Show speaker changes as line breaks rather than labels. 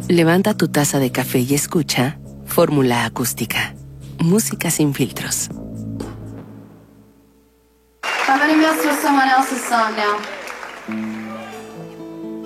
Levanta tu taza de café y escucha Fórmula Acústica. Música sin filtros.
I'm gonna mess with someone else's song now.